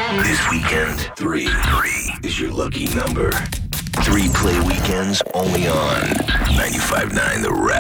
This weekend, three is your lucky number. 3 play weekends only on 95.9 The Rap.